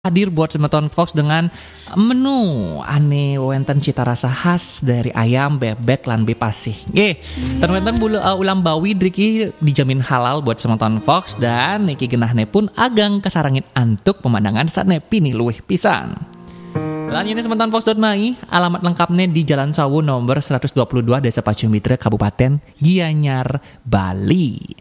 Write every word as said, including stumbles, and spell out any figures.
hadir buat Semeton Fox dengan menu aneh wenten cita rasa khas dari ayam, bebek, lan bepasih. Nggih, ternyata bulu uh, ulam bawi driki dijamin halal buat Semeton Fox dan niki genahne pun agang kasarangin antuk pemandangan saat nepi nih luwih pisan. Lan ini Semeton Fox dot my, alamat lengkapnya di Jalan Sawu nomor seratus dua puluh dua Desa Pacumitra, Kabupaten Gianyar, Bali.